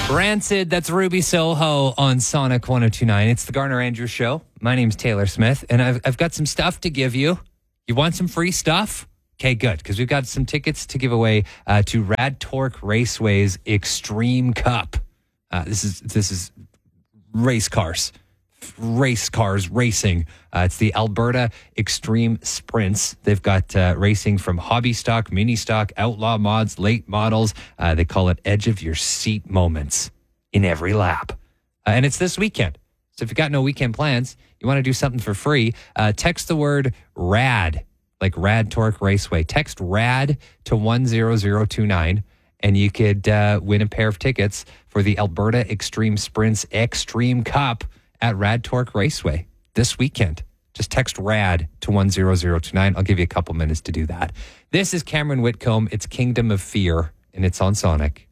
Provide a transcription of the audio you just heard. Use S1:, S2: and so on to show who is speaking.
S1: Rancid, that's Ruby Soho on Sonic 102.9. It's the Garner Andrews Show. My name's Taylor Smith, and I've got some stuff to give you. You want some free stuff? Okay, good, because we've got some tickets to give away to Rad Torque Raceway's Extreme Cup. This is race cars racing. It's the Alberta Extreme Sprints. They've got racing from hobby stock, mini stock, outlaw mods, late models. They call it edge of your seat moments in every lap. And it's this weekend. So if you've got no weekend plans, you want to do something for free, text the word RAD, like Rad Torque Raceway. Text RAD to 10029. And you could win a pair of tickets for the Alberta Extreme Sprints Extreme Cup at Rad Torque Raceway this weekend. Just text RAD to 10029. I'll give you a couple minutes to do that. This is Cameron Whitcomb. It's Kingdom of Fear, and it's on Sonic.